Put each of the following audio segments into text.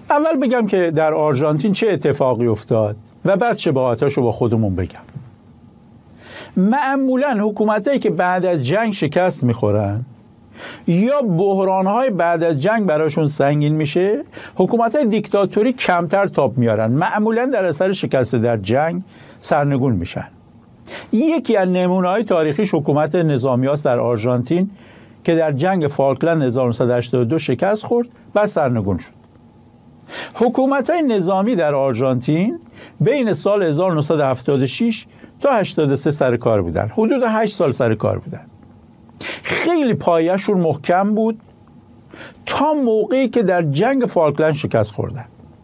اول بگم که در آرژانتین چه اتفاقی افتاد و بعد شباهاتاشو با خودمون بگم. معمولاً حکومتایی که بعد از جنگ شکست میخورن یا بحران‌های بعد از جنگ براشون سنگین میشه، حکومت‌های دیکتاتوری کمتر تاب میارن، معمولاً در اثر شکست در جنگ سرنگون میشن. یکی از نمونه‌های تاریخیش حکومت نظامیاست در آرژانتین که در جنگ فالکلند 1982 شکست خورد و سرنگون شد. حکومت‌های نظامی در آرژانتین بین سال 1976 تا 83 سر کار بودن، حدود 8 سال سر کار بودن. خیلی پایه‌شون محکم بود تا موقعی که در جنگ فالکلند شکست خوردن.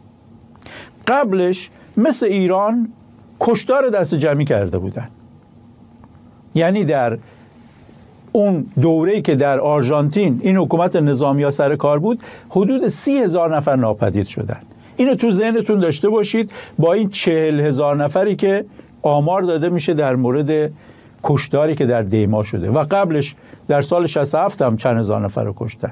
قبلش مثل ایران کشتار دست جمعی کرده بودن، یعنی در اون دوره‌ای که در آرژانتین این حکومت نظامی‌ها سر کار بود حدود 30,000 نفر ناپدید شدن. اینو تو ذهنتون داشته باشید با این 40,000 نفری که آمار داده میشه در مورد کشتاری که در دیما شده و قبلش در سال 67 هم چند هزار نفر رو کشتن.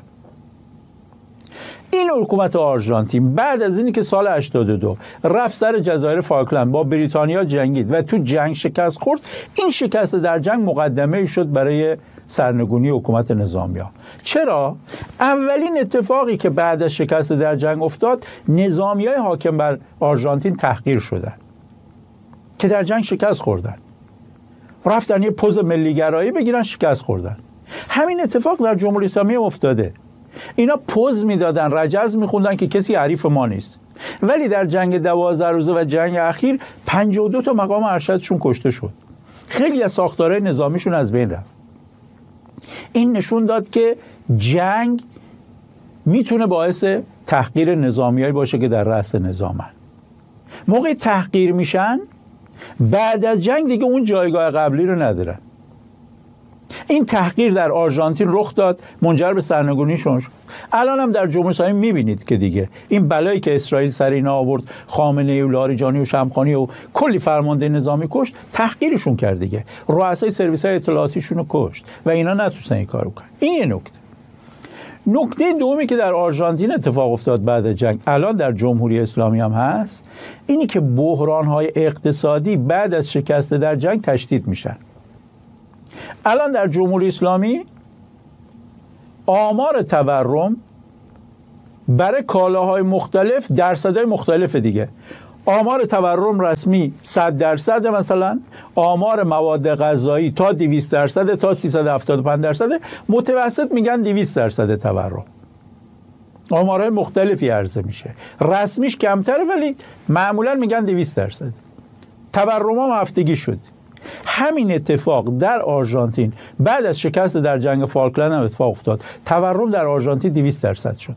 این حکومت آرژانتین بعد از اینی که سال 82 رفت سر جزایر فالکلند با بریتانیا جنگید و تو جنگ شکست خورد، این شکست در جنگ مقدمه شد برای سرنگونی حکومت نظامی‌ها. چرا؟ اولین اتفاقی که بعد از شکست در جنگ افتاد، نظامیای حاکم بر آرژانتین تحقیر شدن که در جنگ شکست خوردن، رفتن یه پوز ملیگرایی بگیرن، شکست خوردن. همین اتفاق در جمهوری اسلامی افتاده. اینا پوز میدادن، رجز میخوندن که کسی حریف ما نیست، ولی در جنگ 12 روزه و جنگ اخیر 52 تا مقام ارشدشون کشته شد. خیلی از ساختارهای نظامیشون از بین رفت. این نشون داد که جنگ میتونه باعث تحقیر نظامیایی باشه که در رأس نظامن. موقع تحقیر میشن بعد از جنگ دیگه اون جایگاه قبلی رو ندارن. این تحقیر در آرژانتین رخ داد، منجر به سرنگونیشون شد. الان هم در جمهوری اسلامی میبینید که دیگه این بلایی که اسرائیل سر اینا آورد، خامنه‌ای و لاریجانی و شمخانی و کلی فرمانده نظامی کشت، تحقیرشون کرد دیگه. رؤسای سرویس‌های اطلاعاتیشون رو کشت و اینا نتونستن این کارو کنن. این یه نکته. نکته دومی که در آرژانتین اتفاق افتاد بعد از جنگ، الان در جمهوری اسلامی هم هست، اینی که بحران‌های اقتصادی بعد از شکست در جنگ تشدید میشن. الان در جمهوری اسلامی آمار تورم برای کالاهای مختلف درصدهای مختلف دیگه. آمار تورم رسمی 100%، مثلا آمار مواد غذایی تا 200% تا 375%، متوسط میگن 200% تورم. آمارهای مختلفی عرضه میشه، رسمیش کمتره ولی معمولا میگن 200%. تورم هم هفتگی شد. همین اتفاق در آرژانتین بعد از شکست در جنگ فالکلند هم اتفاق افتاد. تورم در آرژانتین 200% شد.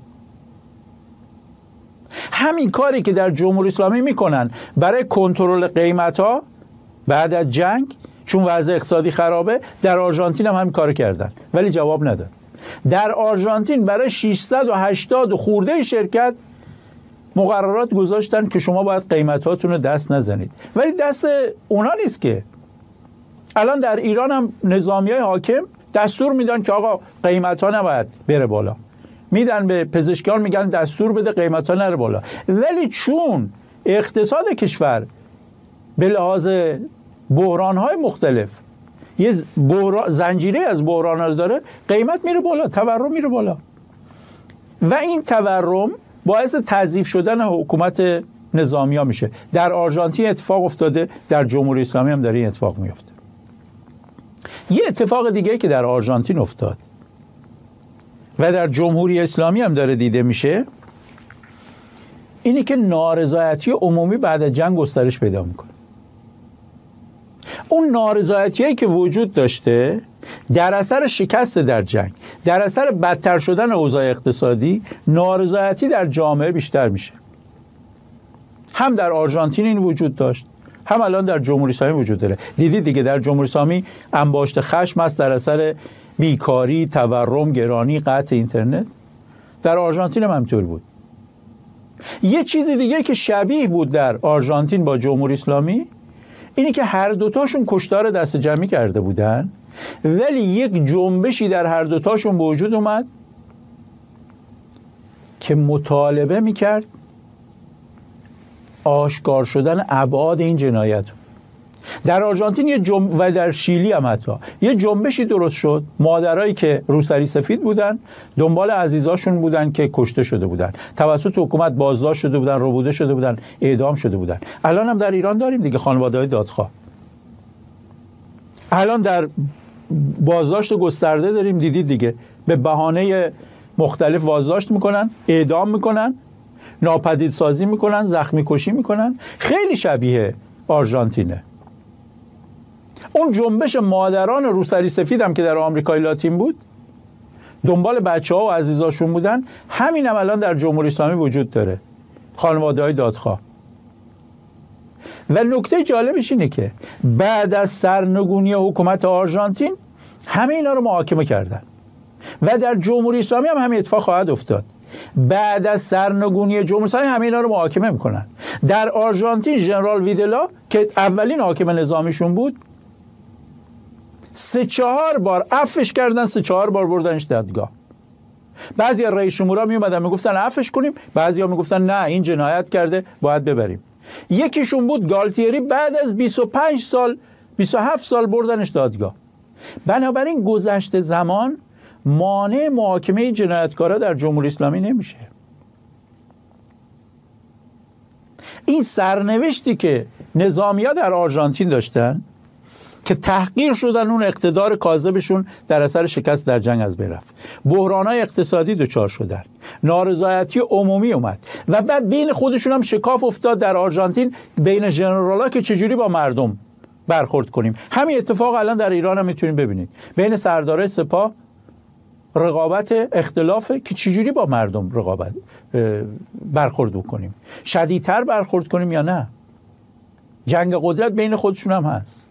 همین کاری که در جمهوری اسلامی میکنن برای کنترل قیمت‌ها بعد از جنگ، چون وضع اقتصادی خرابه، در آرژانتین هم همین کارو کردن ولی جواب نداد. در آرژانتین برای 680 خورده شرکت مقررات گذاشتن که شما باید قیمتاتون رو دست نزنید، ولی دست اونا نیست که. الان در ایران هم نظامیای حاکم دستور میدن که آقا قیمت‌ها نباید بره بالا، میدن به پزشکان میگن دستور بده قیمت‌ها نره بالا، ولی چون اقتصاد کشور به لحاظ بحران‌های مختلف یه زنجیره از بحران‌ها داره، قیمت میره بالا، تورم میره بالا و این تورم باعث تضعیف شدن حکومت نظامی‌ها میشه. در آرژانتین اتفاق افتاده، در جمهوری اسلامی هم داره این اتفاق میفته. یه اتفاق دیگه که در آرژانتین افتاد و در جمهوری اسلامی هم داره دیده میشه، اینی که نارضایتی عمومی بعد از جنگ گسترش پیدا میکنه. اون نارضایتیایی که وجود داشته در اثر شکست در جنگ، در اثر بدتر شدن اوضاع اقتصادی، نارضایتی در جامعه بیشتر میشه. هم در آرژانتین این وجود داشت، هم الان در جمهوری اسلامی وجود داره. دیدید دیگه در جمهوری اسلامی انباشت خشم است در اثر بیکاری، تورم، گرانی، قطع اینترنت. در آرژانتین هم همینطور بود. یه چیز دیگه که شبیه بود در آرژانتین با جمهوری اسلامی، اینی که هر دوتاشون کشتار دست جمعی کرده بودن، ولی یک جنبشی در هر دوتاشون به وجود اومد که مطالبه میکرد آشکار شدن ابعاد این جنایت. در آرژانتین و در شیلی هم حتی یه جنبشی درست شد. مادرایی که روسری سفید بودن دنبال عزیزاشون بودن که کشته شده بودن، توسط حکومت بازداشت شده بودن، ربوده شده بودن، اعدام شده بودن. الان هم در ایران داریم دیگه خانواده‌های دادخواه. الان در بازداشت گسترده داریم، دیدید دیگه، به بهانه مختلف بازداشت میکنن، اعدام میکنن، ناپدید سازی میکنن، زخمی کشی میکنن. خیلی شبیه آرژانتینه. اون جنبش مادران روسری سفید هم که در آمریکای لاتین بود، دنبال بچه‌ها و عزیزاشون بودن، همین هم الان در جمهوری اسلامی وجود داره، خانواده‌های دادخواه. و نکته جالبش اینه که بعد از سرنگونی حکومت آرژانتین همه اینا رو محاکمه کردن و در جمهوری اسلامی هم همین اتفاق خواهد افتاد. بعد از سرنگونی جمهوری اسلامی همه اینا رو محاکمه میکنن. در آرژانتین ژنرال ویدلا که اولین حاکم نظامیشون بود 3-4 بار عفوش کردن، 3-4 بار بردنش دادگاه. بعضی از رئیس جمهورها می اومدن میگفتن عفوش کنیم، بعضیا میگفتن نه این جنایت کرده باید ببریم. یکیشون بود گالتیری، بعد از 25 سال 27 سال بردنش دادگاه. بنابراین گذشت زمان مانع محاکمه جنایتکارا در جمهوری اسلامی نمیشه. این سرنوشتی که نظامی‌ها در آرژانتین داشتن که تحقیر شدن، اون اقتدار کاذبشون در اثر شکست در جنگ از بین رفت، بحران‌های اقتصادی دچار شدن، نارضایتی عمومی اومد و بعد بین خودشون هم شکاف افتاد در آرژانتین بین ژنرال‌ها که چجوری با مردم برخورد کنیم. همین اتفاق الان در ایران هم میتونید ببینید، بین سردارای سپاه رقابت، اختلافه که چجوری با مردم برخورد بکنیم، شدیدتر برخورد کنیم یا نه. جنگ قدرت بین خودشون هم هست.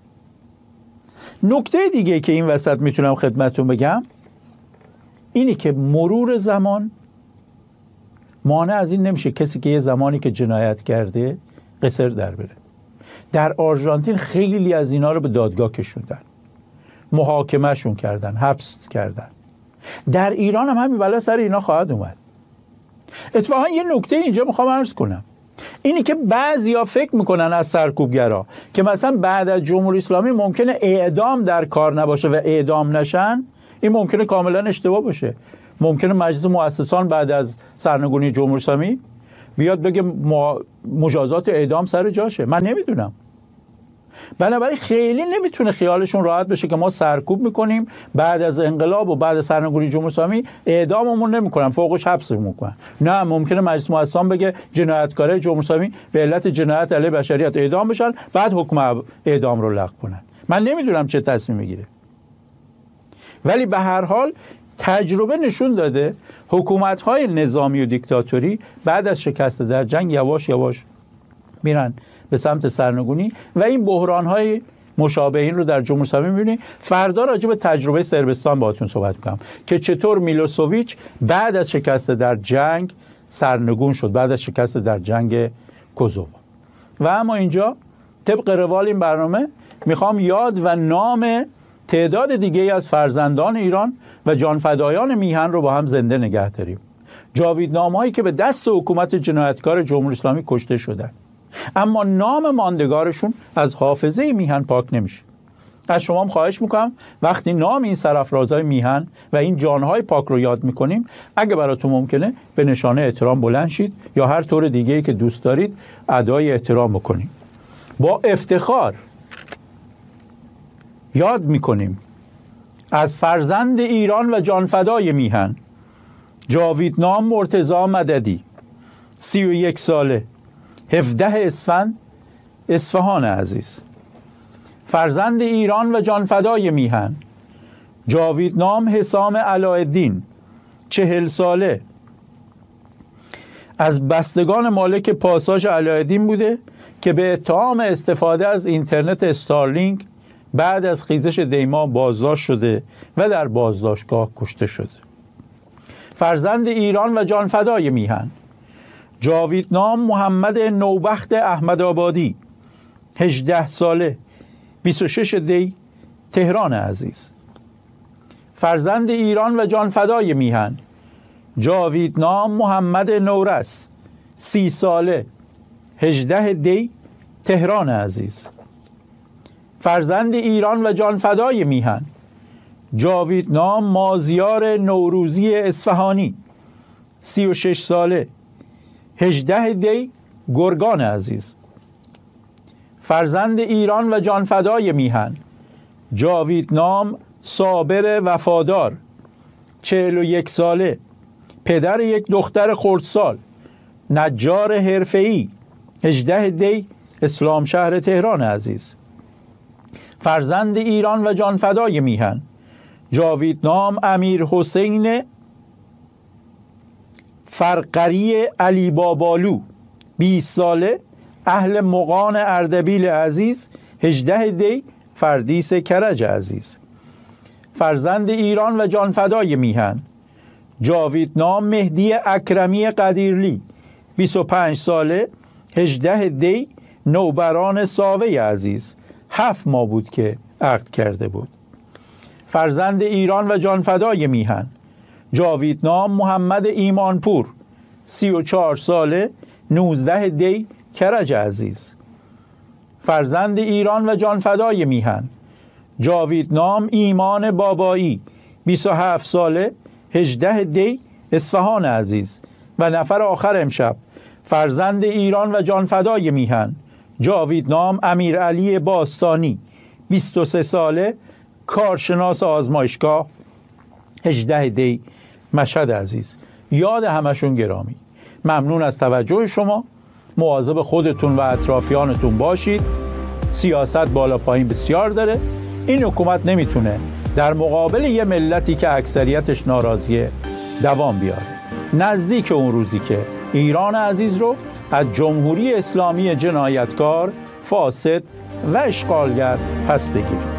نکته دیگه که این وسط میتونم خدمتتون بگم اینی که مرور زمان مانع از این نمیشه کسی که یه زمانی که جنایت کرده قصر در بره. در آرژانتین خیلی از اینا رو به دادگاه کشوندن، محاکمهشون کردن، حبس کردن. در ایران هم همین بلا سر اینا خواهد اومد. اتفاقا یه نکته اینجا میخوام عرض کنم، اینی که بعضیا فکر میکنن از سرکوبگرا که مثلا بعد از جمهوری اسلامی ممکنه اعدام در کار نباشه و اعدام نشن. این ممکنه کاملا اشتباه باشه. ممکنه مجلس مؤسسان بعد از سرنگونی جمهوری اسلامی بیاد بگه مجازات اعدام سر جاشه، من نمیدونم. بنابراین خیلی نمیتونه خیالشون راحت بشه که ما سرکوب میکنیم، بعد از انقلاب و بعد از سرنگونی جمهوری اسلامی اعداممون نمیکنن، فوقش حبسمون میکنن. نه، ممکنه مجلس مؤسسان بگه جنایتکارای جمهوری اسلامی به علت جنایت علیه بشریت اعدام بشن، بعد حکم اعدام رو لغو کنن. من نمیدونم چه تصمیم میگیره، ولی به هر حال تجربه نشون داده حکومت‌های نظامی و دیکتاتوری بعد از شکست در جنگ یواش یواش میرن به سمت سرنگونی و این بحران‌های مشابه این رو در جمهوری اسلامی می‌بینید. فردا راجع به تجربه صربستان باهاتون صحبت می‌کنم که چطور میلوسوویچ بعد از شکست در جنگ سرنگون شد، بعد از شکست در جنگ کوزوو. و اما اینجا طبق روال این برنامه میخوام یاد و نام تعداد دیگه از فرزندان ایران و جانفدایان میهن رو با هم زنده نگه داریم. جاویدنامه‌هایی که به دست حکومت جنایتکار جمهوری اسلامی کشته شدن، اما نام ماندگارشون از حافظه میهن پاک نمیشه. از شما هم خواهش میکنم وقتی نام این سرافرازهای میهن و این جانهای پاک رو یاد میکنیم، اگه براتون ممکنه به نشانه احترام بلند شید یا هر طور دیگه‌ای که دوست دارید ادای احترام بکنیم. با افتخار یاد میکنیم از فرزند ایران و جانفدای میهن، جاویدنام مرتضی مددی، 31 ساله، 17 اسفند، اصفهان عزیز. فرزند ایران و جانفدای میهن، جاویدنام حسام علایالدین، 40 ساله، از بستگان مالک پاساژ علایالدین بوده که به اتهام استفاده از اینترنت استارلینک بعد از خیزش دیما بازداشت شده و در بازداشتگاه کشته شده. فرزند ایران و جانفدای میهن، جاویدنام محمد نوبخت احمدآبادی، 18 ساله، 26 دی، تهران عزیز. فرزند ایران و جانفدای میهن، جاویدنام محمد نورس، 30 ساله، 18 دی تهران عزیز. فرزند ایران و جانفدای میهن جاویدنام مازیار نوروزی اصفهانی 36 ساله 18 دی گرگان عزیز. فرزند ایران و جانفدای میهن جاویدنام صابر وفادار 41 ساله پدر یک دختر خردسال نجار حرفه‌ای 18 دی اسلام شهر تهران عزیز. فرزند ایران و جانفدای میهن جاویدنام امیر حسین فرقری علی بابالو 20 ساله اهل مغان اردبیل عزیز 18 دی فردیس کرج عزیز. فرزند ایران و جانفدای میهن جاویدنام مهدی اکرمی قدیرلی 25 ساله 18 دی نوبران ساوه عزیز 7 ماه بود که عقد کرده بود. فرزند ایران و جانفدای میهن جاویدنام محمد ایمانپور 34 ساله 19 دی کرج عزیز. فرزند ایران و جانفدای میهن جاویدنام ایمان بابایی 27 ساله 18 دی اصفهان عزیز. و نفر آخر امشب فرزند ایران و جانفدای میهن جاویدنام امیرعلی باستانی 23 ساله کارشناس آزمایشگاه 18 دی مشهد عزیز. یاد همشون گرامی. ممنون از توجه شما. مواظب خودتون و اطرافیانتون باشید. سیاست بالا پایین بسیار داره. این حکومت نمیتونه در مقابل یه ملتی که اکثریتش ناراضیه دوام بیاره. نزدیک اون روزی که ایران عزیز رو از جمهوری اسلامی جنایتکار، فاسد و اشغالگر پس بگیریم.